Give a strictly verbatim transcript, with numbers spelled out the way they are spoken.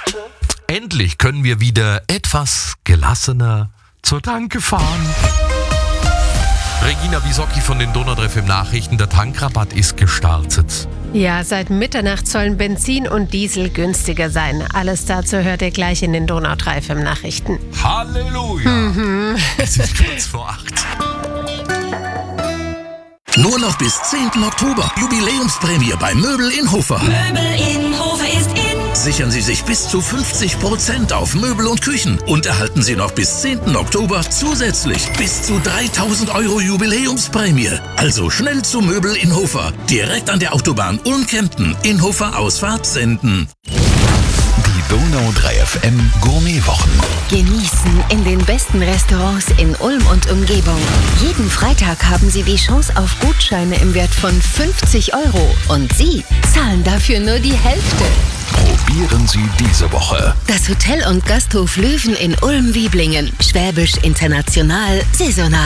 Endlich können wir wieder etwas gelassener zur Tanke fahren. Regina Bisocchi von den Donau drei F M Nachrichten. Der Tankrabatt ist gestartet. Ja, seit Mitternacht sollen Benzin und Diesel günstiger sein. Alles dazu hört ihr gleich in den Donau drei F M Nachrichten. Halleluja! Mhm. Es ist kurz vor acht. Nur noch bis zehnten Oktober. Jubiläumsprämie bei Möbel in Hofer. Möbel in Hofer ist in. Sichern Sie sich bis zu fünfzig Prozent auf Möbel und Küchen und erhalten Sie noch bis zehnten Oktober zusätzlich bis zu dreitausend Euro Jubiläumsprämie. Also schnell zu Möbel in Hofer. Direkt an der Autobahn Ulm-Kempten in Hofer Ausfahrt senden. Die Donau drei F M Gourmetwochen. Genießen in den besten Restaurants in Ulm und Umgebung. Jeden Freitag haben Sie die Chance auf Gutscheine im Wert von fünfzig Euro. Und Sie zahlen dafür nur die Hälfte. Probieren Sie diese Woche Das Hotel und Gasthof Löwen in Ulm-Wieblingen. Schwäbisch international, saisonal.